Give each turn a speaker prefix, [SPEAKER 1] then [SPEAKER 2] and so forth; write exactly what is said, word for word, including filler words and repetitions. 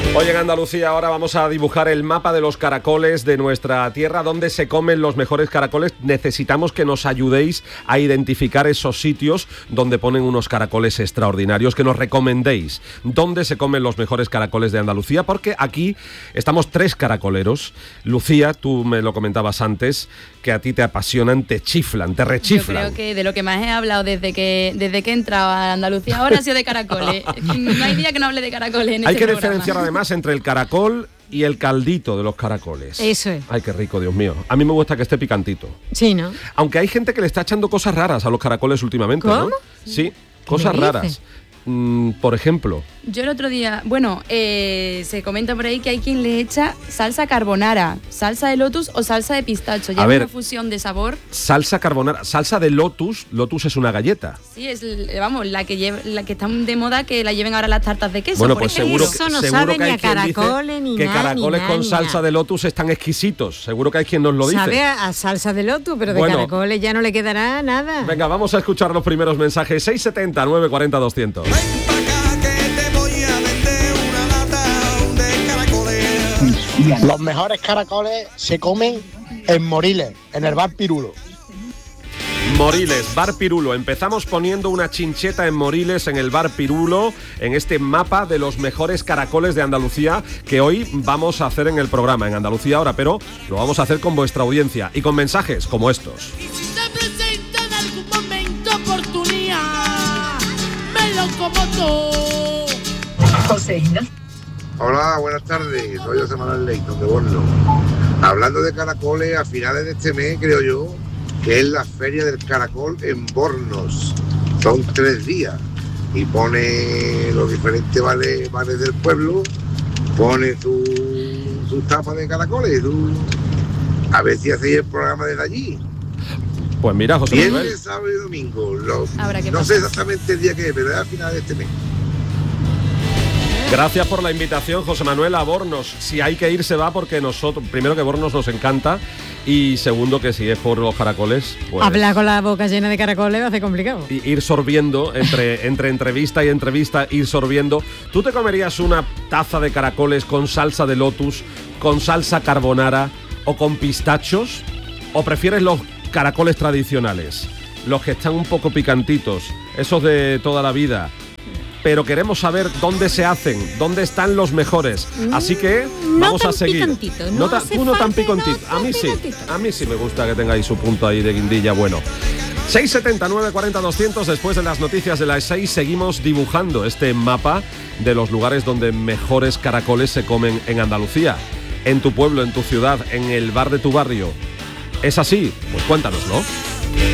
[SPEAKER 1] Hoy en Andalucía ahora vamos a dibujar el mapa de los caracoles de nuestra tierra, donde se comen los mejores caracoles. Necesitamos que nos ayudéis a identificar esos sitios donde ponen unos caracoles extraordinarios, que nos recomendéis dónde se comen los mejores caracoles de Andalucía, porque aquí estamos tres caracoleros. Lucía, tú me lo comentabas antes, que a ti te apasionan, te chiflan, te rechiflan.
[SPEAKER 2] Yo creo que de lo que más he hablado desde que desde que he entrado a Andalucía ahora ha sido de caracoles. No hay día que no hable de caracoles en
[SPEAKER 1] Hay
[SPEAKER 2] este
[SPEAKER 1] que
[SPEAKER 2] programa.
[SPEAKER 1] diferenciar además entre el caracol y el caldito de los caracoles.
[SPEAKER 3] Eso es.
[SPEAKER 1] Ay, qué rico, Dios mío. A mí me gusta que esté picantito.
[SPEAKER 3] Sí, ¿no?
[SPEAKER 1] Aunque hay gente que le está echando cosas raras a los caracoles últimamente, ¿no?
[SPEAKER 3] ¿Cómo?
[SPEAKER 1] Sí, cosas
[SPEAKER 3] me
[SPEAKER 1] raras.
[SPEAKER 3] dices?
[SPEAKER 1] Mm, por ejemplo,
[SPEAKER 2] Yo el otro día, bueno, eh, se comenta por ahí que hay quien le echa salsa carbonara, salsa de lotus o salsa de pistacho. Ya
[SPEAKER 1] A
[SPEAKER 2] es
[SPEAKER 1] ver.
[SPEAKER 2] una fusión de sabor.
[SPEAKER 1] salsa carbonara, salsa de lotus. Lotus es una galleta.
[SPEAKER 2] Sí, es, vamos, la que lleva, la que está de moda que la lleven ahora las tartas de queso.
[SPEAKER 1] Bueno,
[SPEAKER 2] por
[SPEAKER 1] pues
[SPEAKER 2] ejemplo.
[SPEAKER 1] seguro que,
[SPEAKER 3] Eso no
[SPEAKER 1] seguro
[SPEAKER 3] sabe
[SPEAKER 1] que
[SPEAKER 3] ni
[SPEAKER 1] hay
[SPEAKER 3] a
[SPEAKER 1] quien dice
[SPEAKER 3] caracoles, ni
[SPEAKER 1] que
[SPEAKER 3] nada,
[SPEAKER 1] caracoles
[SPEAKER 3] ni
[SPEAKER 1] con
[SPEAKER 3] nada,
[SPEAKER 1] salsa
[SPEAKER 3] ni
[SPEAKER 1] de lotus están exquisitos. Seguro que hay quien nos lo dice.
[SPEAKER 3] Sabe a, a salsa de lotus, pero de
[SPEAKER 1] Bueno.
[SPEAKER 3] caracoles ya no le quedará nada.
[SPEAKER 1] Venga, vamos a escuchar los primeros mensajes. seis setenta, nueve cuarenta, doscientos.
[SPEAKER 4] Los mejores caracoles se comen en Moriles, en el bar Pirulo.
[SPEAKER 1] Moriles, Bar Pirulo. Empezamos poniendo una chincheta en Moriles, en el Bar Pirulo, en este mapa de los mejores caracoles de Andalucía que hoy vamos a hacer en el programa, en Andalucía ahora, pero lo vamos a hacer con vuestra audiencia y con mensajes como estos.
[SPEAKER 5] Y si se presenta en algún momento oportunidad, me lo como todo.
[SPEAKER 6] Joseína.
[SPEAKER 7] Hola, buenas tardes. Soy José Manuel Leighton de Borno. Hablando de caracoles, a finales de este mes, creo yo, que es la Feria del Caracol en Bornos. Son tres días y pone los diferentes bares, bares del pueblo, pone sus su tapas de caracoles. Su, a ver si hacéis el programa desde allí.
[SPEAKER 1] Pues mira, José Manuel.
[SPEAKER 7] Viernes, sábado y domingo. Los,
[SPEAKER 2] Habrá que
[SPEAKER 7] no
[SPEAKER 2] pasar.
[SPEAKER 7] sé exactamente el día que es, pero es a finales de este mes.
[SPEAKER 1] Gracias por la invitación, José Manuel, a Bornos. Si hay que ir, se va, porque nosotros, primero que Bornos nos encanta y segundo que si es por los caracoles, pues
[SPEAKER 3] Hablar con la boca llena de caracoles va a ser complicado.
[SPEAKER 1] i- ir sorbiendo entre, entre entrevista y entrevista, ir sorbiendo. ¿Tú te comerías una taza de caracoles con salsa de lotus, con salsa carbonara o con pistachos? ¿O prefieres los caracoles tradicionales, los que están un poco picantitos, esos de toda la vida? Pero queremos saber dónde se hacen, dónde están los mejores. Así que
[SPEAKER 3] no
[SPEAKER 1] vamos
[SPEAKER 3] tan
[SPEAKER 1] a seguir.
[SPEAKER 3] picantito, no
[SPEAKER 1] ta-
[SPEAKER 3] hace
[SPEAKER 1] tú no tan
[SPEAKER 3] falta,
[SPEAKER 1] picantito.
[SPEAKER 3] no
[SPEAKER 1] A
[SPEAKER 3] tan
[SPEAKER 1] mí sí.
[SPEAKER 3] picantito.
[SPEAKER 1] A mí sí me gusta que tengáis su punto ahí de guindilla bueno. seis setenta, nueve cuarenta, doscientos. Después de las noticias de las seis seguimos dibujando este mapa de los lugares donde mejores caracoles se comen en Andalucía. En tu pueblo, en tu ciudad, en el bar de tu barrio. ¿Es así? Pues cuéntanoslo.